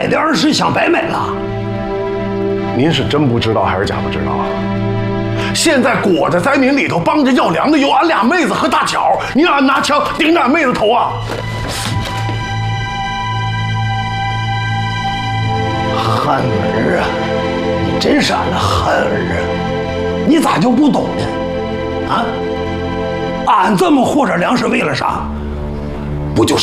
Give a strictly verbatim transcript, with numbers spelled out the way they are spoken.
粮食想白买了？ 您是真不知道还是假不知道？现在果子灾民里头帮着要粮的有俺俩妹子和大巧，你让俺拿枪顶着俺妹子头啊？ 憨儿啊，你真是俺的憨儿啊！你咋就不懂呢？啊，俺这么活着粮食为了啥？不就是